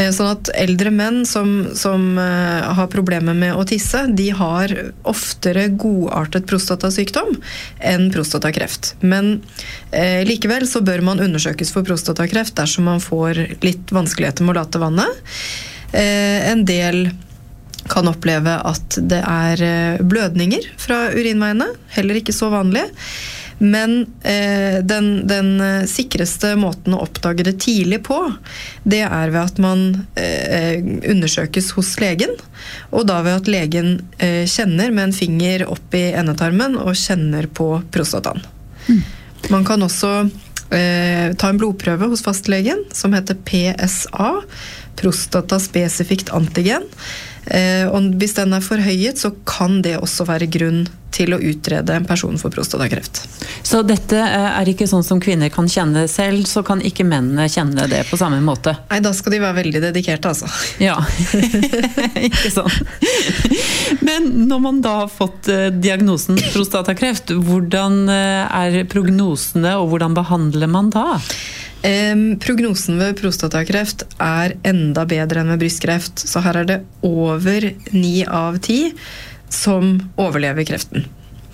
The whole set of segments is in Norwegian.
Sånn at eldre menn som har problemer med å tisse, de har oftere godartet prostatasykdom enn prostatakreft. Men likevel så bør man undersøkes for prostatakreft dersom man får litt vanskeligheter med å late vannet. En del kan oppleve at det blødninger fra urinveiene, heller ikke så vanlig. Men den sikreste måten å oppdage det tidlig på, det ved at man undersøkes hos legen, og da ved at legen kjenner med en finger opp i endetarmen og kjenner på prostataen. Man kan også ta en blodprøve hos fastlegen som heter PSA, prostataspesifikt antigen. Og hvis den forhøyet, så kan det også være grunn til å utrede en person for prostatakreft. Så dette ikke sånn som kvinner kan kjenne selv, så kan ikke mennene kjenne det på samme måte? Nei, da skal de være veldig dedikerte, altså. Ja, ikke sånn. Men når man da har fått diagnosen prostatakreft, hvordan prognosene, og hvordan behandler man da? Prognosen ved prostatakreft enda bedre enn ved brystkreft, så her det over 9 av 10 som overlever kreften.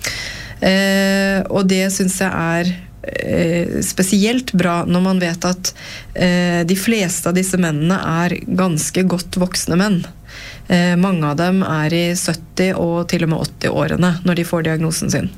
Og det synes jeg spesielt bra når man vet at de fleste av disse mennene ganske godt voksne menn. Mange av dem i 70- og til og med 80-årene når de får diagnosen sin.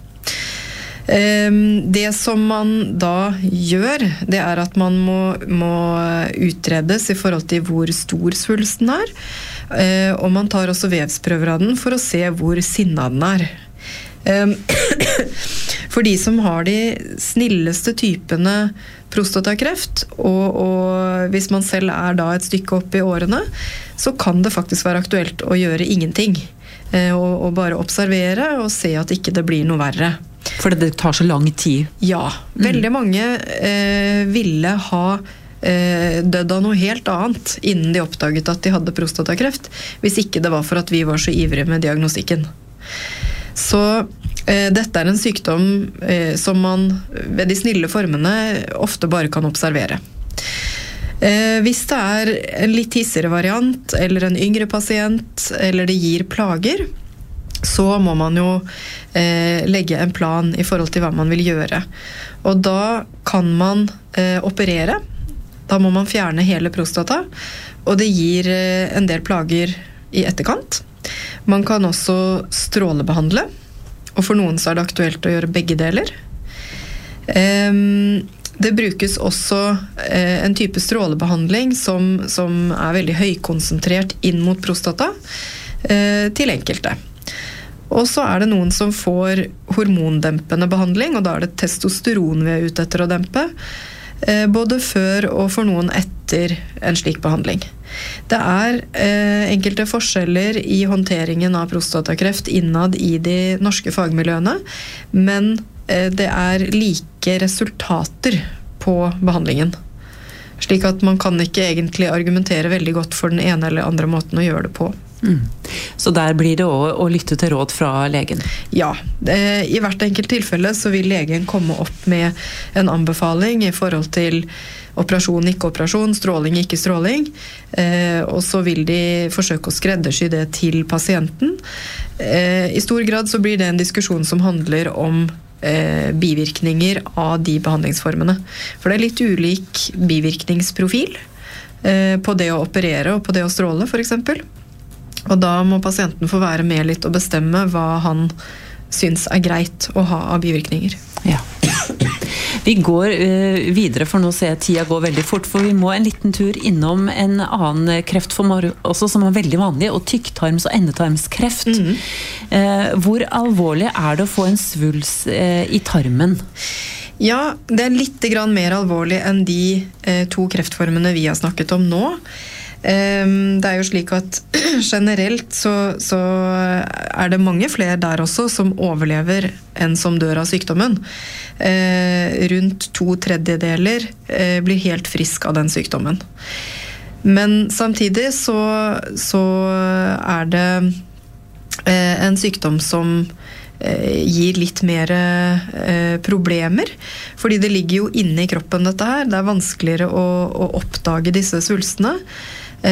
Det som man da gjør, det at man må utredes i forhold til hvor stor svulsten og man tar også vevsprøver av den for å se hvor sinnet den For de som har de snilleste typene prostatakreft, og hvis man selv da et stykke opp i årene, så kan det faktisk være aktuelt å gjøre ingenting. Og bare observere og se at ikke det blir noe verre. For det tar så lang tid. Ja, veldig mange ville ha dødd av noe helt annet innen de oppdaget at de hadde prostatakreft, hvis ikke det var for at vi var så ivrige med diagnostikken. Så dette en sykdom som man ved de snille formene ofte bare kan observere. Hvis det en litt hissigere variant, eller en yngre pasient, eller det gir plager, så må man jo legge en plan i forhold til hva man vil gjøre. Og da kan man operere. Da må man fjerne hele prostata, og det gir en del plager i etterkant. Man kan også strålebehandle, og for noen så det aktuelt å gjøre begge deler. Det brukes også en type strålebehandling som veldig høykonsentrert inn mot prostata til enkelte. Og så det noen som får hormondempende behandling, og da det testosteron vi ute etter å dempe, både før og for noen etter en slik behandling. Det enkelte forskjeller i håndteringen av prostatakreft innad i de norske fagmiljøene, men det like resultater på behandlingen. Slik at man kan ikke egentlig argumentere veldig godt for den ene eller andre måten å gjøre det på. Så der blir det også å lytte til råd fra legen? Ja, i hvert enkelt tilfelle så vil legen komme opp med en anbefaling i forhold til operasjon, ikke operasjon, stråling, ikke stråling, og så vil de forsøke å skreddersy det til pasienten. I stor grad så blir det en diskusjon som handler om bivirkninger av de behandlingsformene. For det litt ulik bivirkningsprofil på det å operere og på det å stråle, for eksempel. Og da må pasienten få være med litt og bestemme hva han syns greit å ha av bivirkninger. Ja. Vi går videre, for nå ser jeg tida går veldig fort, for vi må en liten tur innom en annen kreftform også, som veldig vanlig, og tykktarms- og endetarmskreft. Hvor alvorlig det å få en svuls i tarmen? Ja, det litt grann mer alvorlig enn de 2 kreftformene vi har snakket om nå. Det jo slik at generelt så det mange flere der også som overlever enn som dør av sykdommen. Rundt 2/3 blir helt frisk av den sykdommen. Men samtidig så det en sykdom som gir litt mer problemer, fordi det ligger jo inne i kroppen dette her. Det vanskeligere å oppdage disse svulstene.